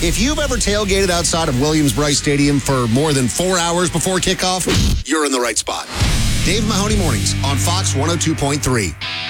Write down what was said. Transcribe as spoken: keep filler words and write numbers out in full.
If you've ever tailgated outside of Williams-Brice Stadium for more than four hours before kickoff, you're in the right spot. Dave Mahoney Mornings on Fox one oh two point three.